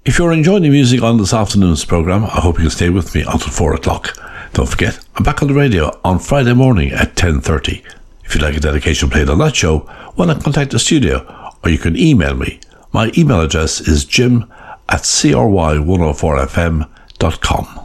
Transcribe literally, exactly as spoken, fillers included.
If you're enjoying the music on this afternoon's programme, I hope you can stay with me until four o'clock. Don't forget, I'm back on the radio on Friday morning at ten thirty. If you'd like a dedication played on that show, why not contact the studio, or you can email me. My email address is jim at c r y one oh four f m dot com.